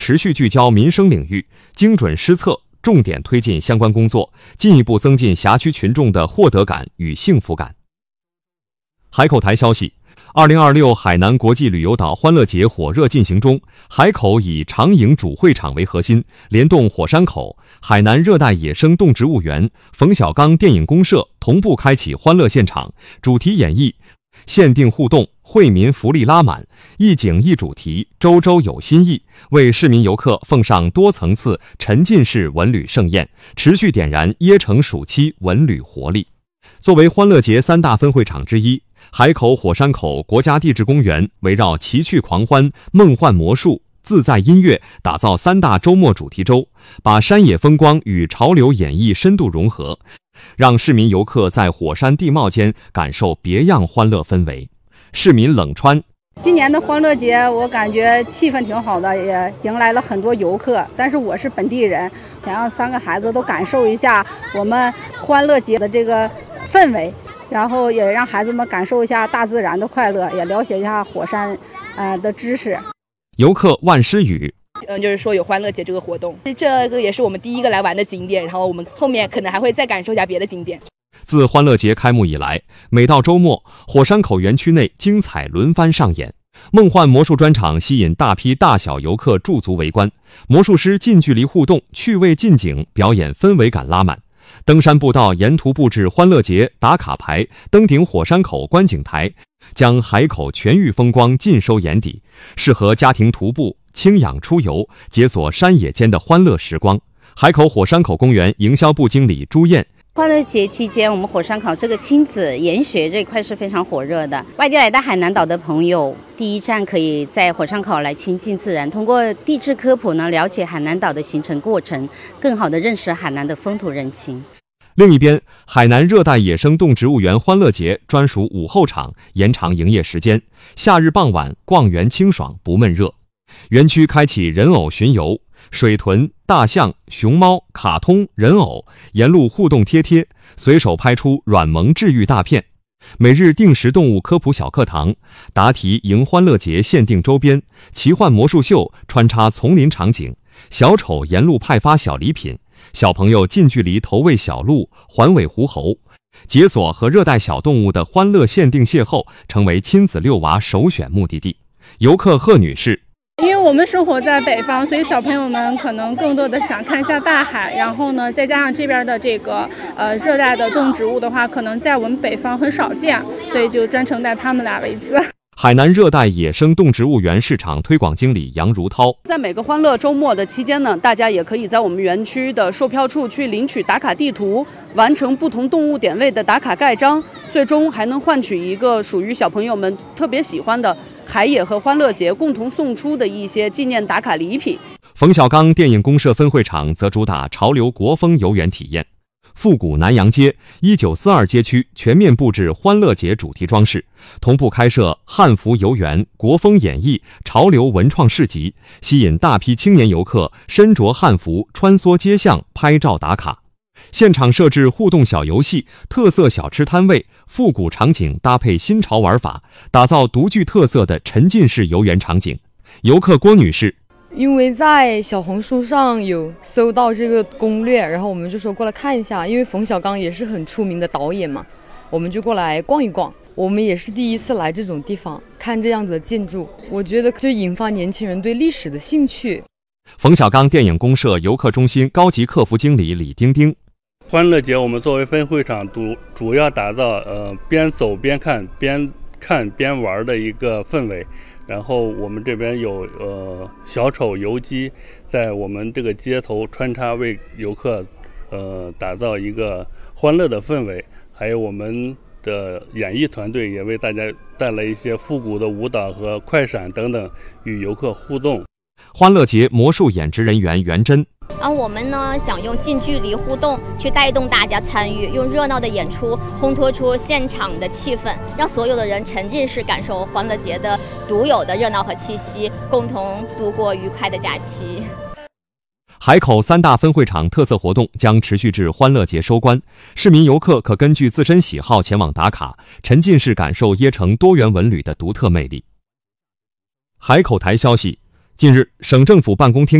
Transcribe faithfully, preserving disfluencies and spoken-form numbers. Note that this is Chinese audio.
持续聚焦民生领域，精准施策，重点推进相关工作，进一步增进辖区群众的获得感与幸福感。海口台消息，二零二六海南国际旅游岛欢乐节火热进行中，海口以长营主会场为核心，联动火山口、海南热带野生动植物园、冯小刚电影公社同步开启欢乐现场，主题演绎、限定互动、惠民福利拉满，一景一主题，周周有新意，为市民游客奉上多层次沉浸式文旅盛宴，持续点燃椰城暑期文旅活力。作为欢乐节三大分会场之一，海口火山口国家地质公园围绕奇趣狂欢、梦幻魔术、自在音乐，打造三大周末主题周，把山野风光与潮流演绎深度融合，让市民游客在火山地貌间感受别样欢乐氛围。市民冷川， 今年的欢乐节我感觉气氛挺好的，也迎来了很多游客，但是我是本地人，想让三个孩子都感受一下我们欢乐节的这个氛围，然后也让孩子们感受一下大自然的快乐，也了解一下火山呃的知识。 游客万诗雨， 嗯，就是说有欢乐节这个活动，这个也是我们第一个来玩的景点，然后我们后面可能还会再感受一下别的景点。 自欢乐节开幕以来，每到周末，火山口园区内精彩轮番上演。梦幻魔术专场吸引大批大小游客驻足围观，魔术师近距离互动，趣味近景，表演氛围感拉满。登山步道沿途布置欢乐节打卡牌，登顶火山口观景台，将海口全域风光尽收眼底，适合家庭徒步、轻氧出游，解锁山野间的欢乐时光。海口火山口公园营销部经理朱燕， 欢乐节期间，我们火山口这个亲子研学这一块是非常火热的。外地来到海南岛的朋友，第一站可以在火山口来亲近自然，通过地质科普呢，了解海南岛的形成过程，更好的认识海南的风土人情。 另一边，海南热带野生动植物园欢乐节专属午后场延长营业时间，夏日傍晚逛园清爽不闷热。园区开启人偶巡游，水豚、大象、熊猫、卡通、人偶沿路互动贴贴，随手拍出软萌治愈大片。每日定时动物科普小课堂，答题迎欢乐节限定周边，奇幻魔术秀穿插丛林场景，小丑沿路派发小礼品，小朋友近距离投喂小鹿、环尾狐猴，解锁和热带小动物的欢乐限定邂逅，成为亲子遛娃首选目的地。游客贺女士， 因为我们生活在北方，所以小朋友们可能更多的想看一下大海，然后呢，再加上这边的这个呃热带的动植物的话，可能在我们北方很少见，所以就专程带他们来了一次。 海南热带野生动植物园市场推广经理杨如涛， 在每个欢乐周末的期间呢，大家也可以在我们园区的售票处去领取打卡地图，完成不同动物点位的打卡盖章，最终还能换取一个属于小朋友们特别喜欢的海野和欢乐节共同送出的一些纪念打卡礼品。 冯小刚电影公社分会场则主打潮流国风游园体验，复古南洋街、一九四二街区全面布置欢乐节主题装饰，同步开设汉服游园、国风演绎、潮流文创市集，吸引大批青年游客身着汉服穿梭街巷拍照打卡。现场设置互动小游戏、特色小吃摊位、复古场景搭配新潮玩法，打造独具特色的沉浸式游园场景。游客郭女士， 因为在小红书上有搜到这个攻略，然后我们就说过来看一下，因为冯小刚也是很出名的导演嘛，我们就过来逛一逛。我们也是第一次来这种地方看这样子的建筑，我觉得就引发年轻人对历史的兴趣。 冯小刚电影公社游客中心高级客服经理李丁丁， 欢乐节我们作为分会场主主要打造呃边走边看边看边玩的一个氛围，然后我们这边有呃小丑游击在我们这个街头穿插，为游客呃打造一个欢乐的氛围，还有我们的演艺团队也为大家带来一些复古的舞蹈和快闪等等，与游客互动。 欢乐节魔术演职人员袁真， 而我们呢，想用近距离互动去带动大家参与，用热闹的演出烘托出现场的气氛，让所有的人沉浸式感受欢乐节的独有的热闹和气息，共同度过愉快的假期。 海口三大分会场特色活动将持续至欢乐节收官，市民游客可根据自身喜好前往打卡，沉浸式感受椰城多元文旅的独特魅力。海口台消息， 近日，省政府办公厅